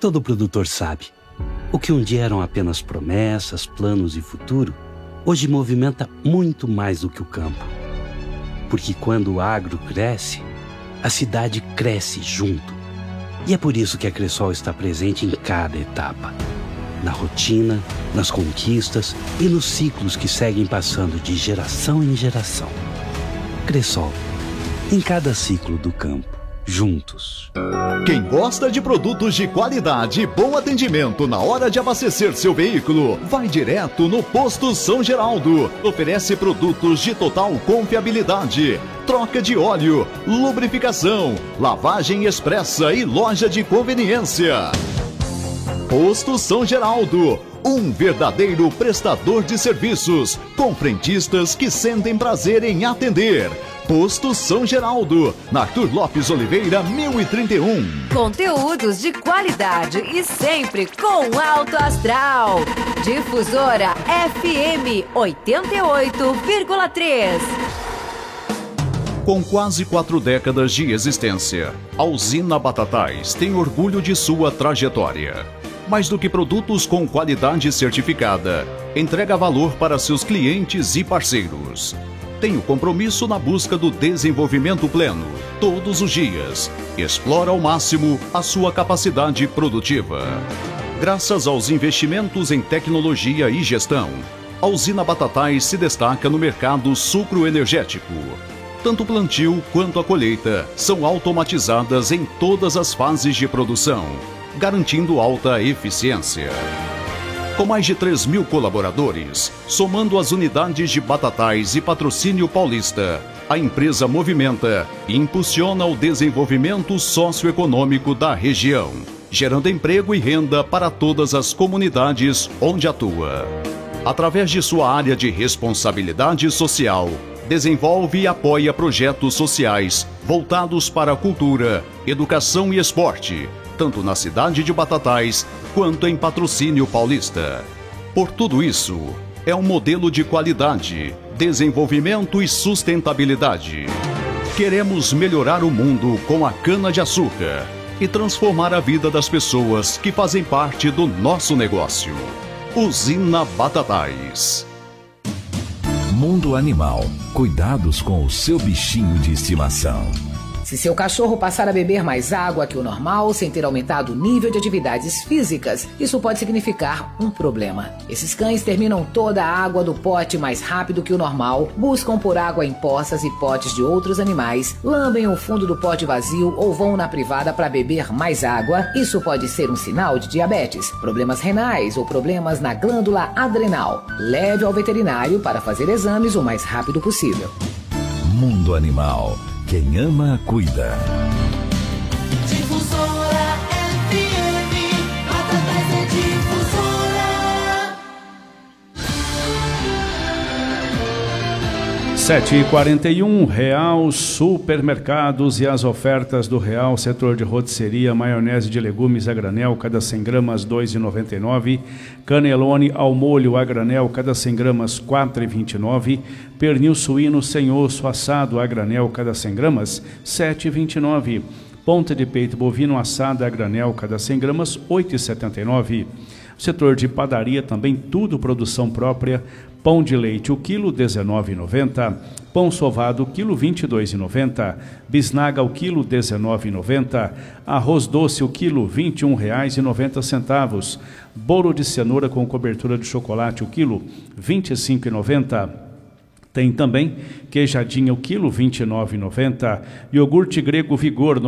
Todo produtor sabe. O que um dia eram apenas promessas, planos e futuro, hoje movimenta muito mais do que o campo. Porque quando o agro cresce, a cidade cresce junto. E é por isso que a Cressol está presente em cada etapa. Na rotina, nas conquistas e nos ciclos que seguem passando de geração em geração. Cressol, em cada ciclo do campo, juntos. Quem gosta de produtos de qualidade e bom atendimento na hora de abastecer seu veículo, vai direto no Posto São Geraldo. Oferece produtos de total confiabilidade, troca de óleo, lubrificação, lavagem expressa e loja de conveniência. Posto São Geraldo, um verdadeiro prestador de serviços, com frentistas que sentem prazer em atender. Posto São Geraldo, na Arthur Lopes Oliveira, 1031. Conteúdos de qualidade e sempre com alto astral. Difusora FM 88,3. Com quase 4 décadas de existência, a usina Batatais tem orgulho de sua trajetória. Mais do que produtos com qualidade certificada, entrega valor para seus clientes e parceiros. Tem o compromisso na busca do desenvolvimento pleno, todos os dias. Explora ao máximo a sua capacidade produtiva. Graças aos investimentos em tecnologia e gestão, a usina Batatais se destaca no mercado sucroenergético. Tanto o plantio quanto a colheita são automatizadas em todas as fases de produção, garantindo alta eficiência. Com mais de 3.000 colaboradores, somando as unidades de Batatais e Patrocínio Paulista, a empresa movimenta e impulsiona o desenvolvimento socioeconômico da região, gerando emprego e renda para todas as comunidades onde atua. Através de sua área de responsabilidade social, desenvolve e apoia projetos sociais voltados para a cultura, educação e esporte, tanto na cidade de Batatais quanto em Patrocínio Paulista. Por tudo isso, é um modelo de qualidade, desenvolvimento e sustentabilidade. Queremos melhorar o mundo com a cana-de-açúcar e transformar a vida das pessoas que fazem parte do nosso negócio. Usina Batatais. Mundo Animal. Cuidados com o seu bichinho de estimação. Se seu cachorro passar a beber mais água que o normal, sem ter aumentado o nível de atividades físicas, isso pode significar um problema. Esses cães terminam toda a água do pote mais rápido que o normal, buscam por água em poças e potes de outros animais, lambem o fundo do pote vazio ou vão na privada para beber mais água. Isso pode ser um sinal de diabetes, problemas renais ou problemas na glândula adrenal. Leve ao veterinário para fazer exames o mais rápido possível. Mundo Animal. Quem ama, cuida. Difusora FM, Batatais é Difusora. 7h41, Real Supermercados e as ofertas do Real Setor de Rotisseria, maionese de legumes a granel, cada 100 gramas, R$ 2,99. Canelone ao molho a granel, cada 100 gramas, R$ 4,29. Pernil suíno sem osso assado a granel, cada 100 gramas, R$ 7,29. Ponta de peito bovino assada a granel, cada 100 gramas, R$ 8,79. Setor de padaria também tudo produção própria. Pão de leite, o quilo, R$ 19,90. Pão sovado, o quilo, R$ 22,90. Bisnaga, o quilo, R$ 19,90. Arroz doce, o quilo, R$ 21,90. Bolo de cenoura com cobertura de chocolate, o quilo, R$ 25,90. Tem também queijadinha, o quilo, R$ 29,90. Iogurte grego Vigor,